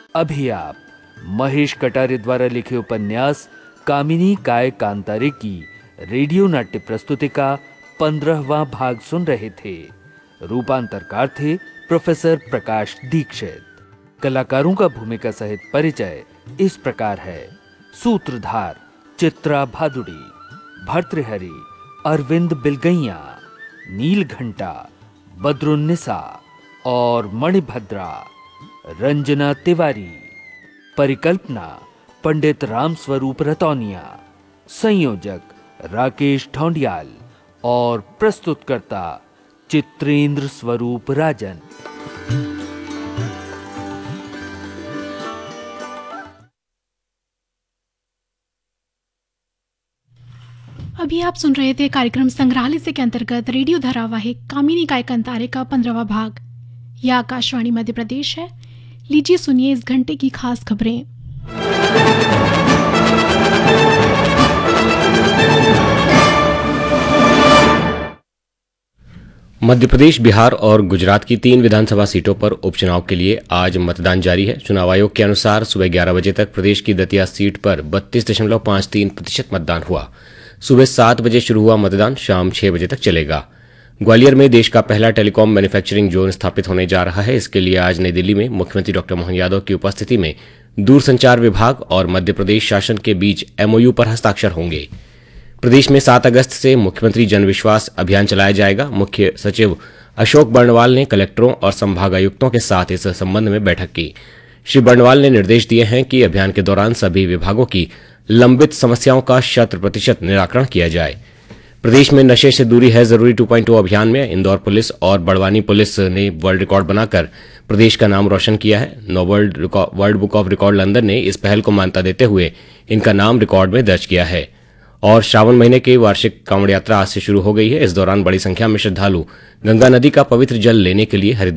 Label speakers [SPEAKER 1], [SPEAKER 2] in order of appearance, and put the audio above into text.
[SPEAKER 1] अभी आप महेश कटारे द्वारा लिखे उपन्यास कामिनी काय कांतारे की रेडियो नाट्य प्रस्तुति का 15वां भाग सुन रहे थे। रूपांतरकार थे प्रोफेसर प्रकाश दीक्षित। कलाकारों का भूमिका सहित परिचय इस प्रकार है। सूत्रधार चित्रा भादुड़ी, भर्तृहरि अरविंद बिलगैया, नीलघंटा बद्रुन्निसा और मणिभद्रा रंजना तिवारी। परिकल्पना पंडित रामस्वरूप रतौनिया, संयोजक राकेश ढोंडियाल और प्रस्तुतकर्ता चित्रेंद्र स्वरूप राजन।
[SPEAKER 2] अभी आप सुन रहे थे कार्यक्रम संग्रहालय से के अंतर्गत रेडियो धारावाहिक कामिनी काय कांतारे का 15वां भाग। यह आकाशवाणी मध्य प्रदेश है। लीजिए सुनिए इस घंटे की खास खबरें।
[SPEAKER 3] मध्य प्रदेश, बिहार और गुजरात की 3 विधानसभा सीटों पर उपचुनाव के लिए आज मतदान जारी है। चुनाव आयोग के अनुसार सुबह 11 बजे तक प्रदेश की दतिया सीट पर 32.53% मतदान हुआ। सुबह 7 बजे शुरू हुआ मतदान शाम 6 बजे तक चलेगा। ग्वालियर में देश का पहला टेलीकॉम मैन्युफैक्चरिंग जोन स्थापित होने जा रहा है। इसके लिए आज नई दिल्ली में मुख्यमंत्री डॉ मोहन यादव की उपस्थिति में दूरसंचार विभाग और मध्य प्रदेश शासन के बीच एमओयू पर हस्ताक्षर होंगे। प्रदेश में 7 अगस्त से मुख्यमंत्री जन विश्वास अभियान चलाया जाएगा। मुख्य सचिव अशोक बर्णवाल ने कलेक्टरों और संभागायुक्तों के साथ इस संबंध में बैठक की। श्री बर्णवाल ने निर्देश दिए हैं कि अभियान के दौरान सभी विभागों की लंबित समस्याओं का 100% निराकरण किया जाए। प्रदेश में नशे से दूरी है जरूरी 2.0 अभियान में इंदौर पुलिस और बड़वानी पुलिस ने वर्ल्ड रिकॉर्ड बनाकर प्रदेश का नाम रोशन किया है। World book of record London ने इस पहल को मान्यता देते हुए इनका नाम रिकॉर्ड में दर्ज किया है। और श्रावण महीने की वार्षिक कांवड़ यात्रा आज से शुरू हो गई है। इस दौरान बड़ी संख्या में श्रद्धालु गंगा नदी का पवित्र जल लेने के लिए हरिद्वार